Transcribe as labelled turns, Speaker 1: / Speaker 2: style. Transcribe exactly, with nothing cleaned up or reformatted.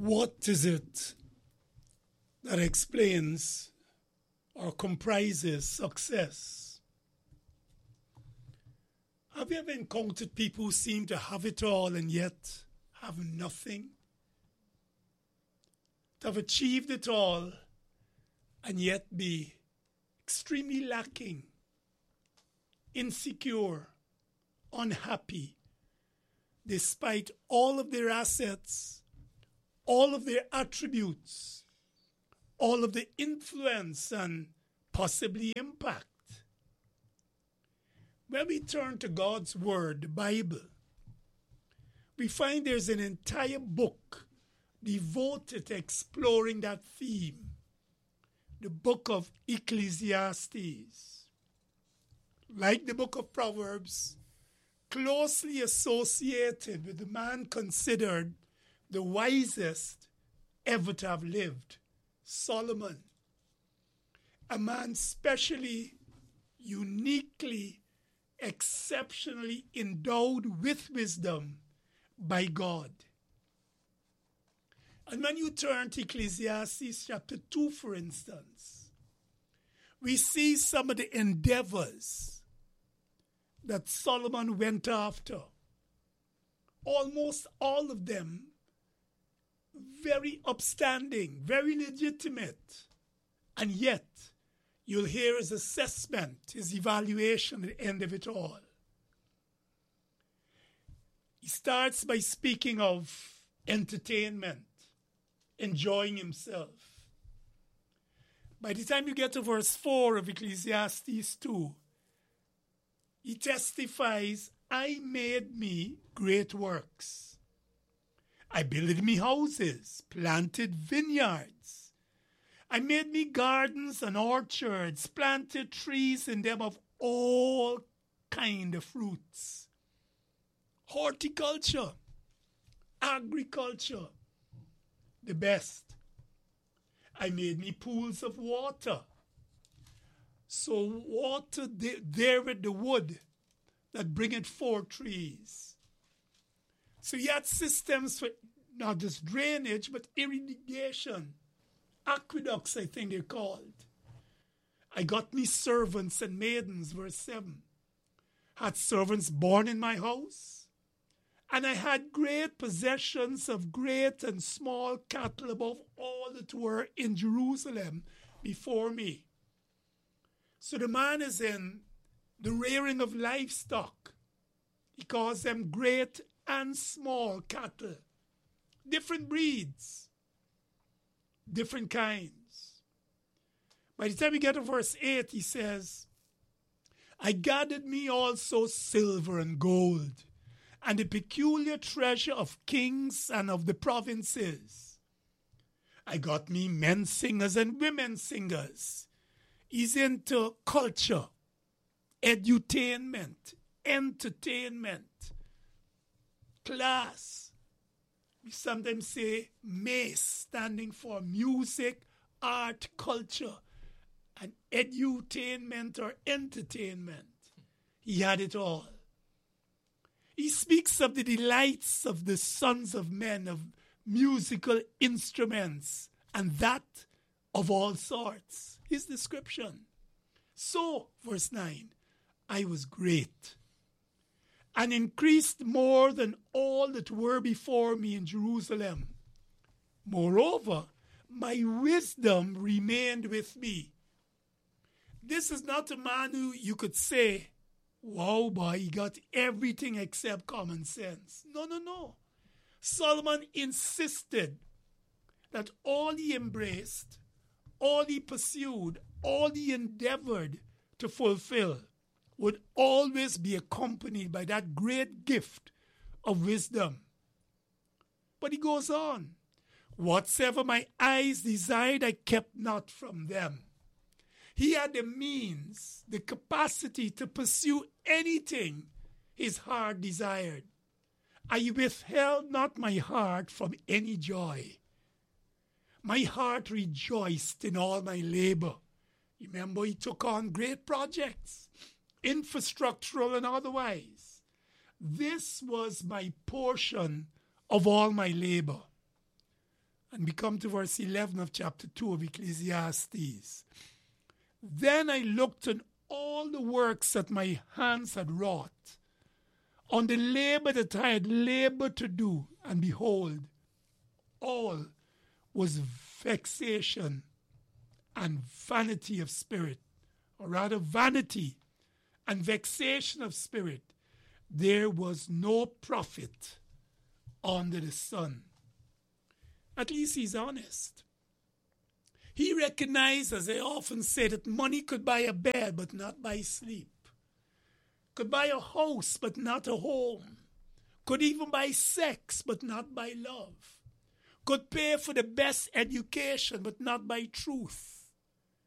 Speaker 1: What is it that explains or comprises success? Have you ever encountered people who seem to have it all and yet have nothing? To have achieved it all and yet be extremely lacking, insecure, unhappy, despite all of their assets, all of their attributes, all of the influence and possibly impact. When we turn to God's Word, the Bible, we find there's an entire book devoted to exploring that theme, the book of Ecclesiastes. Like the book of Proverbs, closely associated with the man considered the wisest ever to have lived, Solomon. A man specially, uniquely, exceptionally endowed with wisdom by God. And when you turn to Ecclesiastes chapter two, for instance, we see some of the endeavors that Solomon went after. Almost all of them very upstanding, very legitimate. And yet, you'll hear his assessment, his evaluation at the end of it all. He starts by speaking of entertainment, enjoying himself. By the time you get to verse four of Ecclesiastes two, he testifies, I made me great works. I builded me houses, planted vineyards. I made me gardens and orchards, planted trees in them of all kind of fruits. Horticulture, agriculture, the best. I made me pools of water. So water there with the wood that bringeth forth trees. So you had systems for not just drainage, but irrigation. Aqueducts, I think they're called. I got me servants and maidens, verse seven. Had servants born in my house. And I had great possessions of great and small cattle above all that were in Jerusalem before me. So the man is in the rearing of livestock. He calls them great and small cattle. Different breeds. Different kinds. By the time we get to verse eight, he says, I gathered me also silver and gold, and the peculiar treasure of kings and of the provinces. I got me men singers and women singers. He's into culture, edutainment, entertainment, class. We sometimes say MACE, standing for music, art, culture, and edutainment or entertainment. He had it all. He speaks of the delights of the sons of men, of musical instruments, and that of all sorts. His description. So, verse nine, I was great and increased more than all that were before me in Jerusalem. Moreover, my wisdom remained with me. This is not a man who you could say, wow, boy, he got everything except common sense. No, no, no. Solomon insisted that all he embraced, all he pursued, all he endeavored to fulfill would always be accompanied by that great gift of wisdom. But he goes on, whatsoever my eyes desired, I kept not from them. He had the means, the capacity to pursue anything his heart desired. I withheld not my heart from any joy. My heart rejoiced in all my labor. Remember, he took on great projects, infrastructural and otherwise. This was my portion of all my labor. And we come to verse eleven of chapter two of Ecclesiastes. Then I looked on all the works that my hands had wrought, on the labor that I had labored to do, and behold, all was vexation and vanity of spirit, or rather vanity and vexation of spirit. There was no profit under the sun. At least he's honest. He recognized, as I often say, that money could buy a bed but not buy sleep. Could buy a house but not a home. Could even buy sex but not buy love. Could pay for the best education but not buy truth.